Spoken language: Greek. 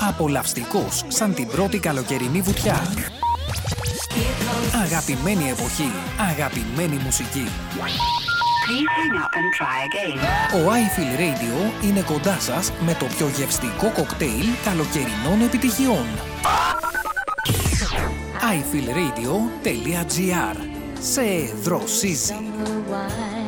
Απολαυστικός σαν την πρώτη καλοκαιρινή βουτιά. Αγαπημένη εποχή, αγαπημένη μουσική. Ο iFeel Radio είναι κοντά σας με το πιο γευστικό κοκτέιλ καλοκαιρινών επιτυχιών. iFeelRadio.gr. Σε δροσίζει.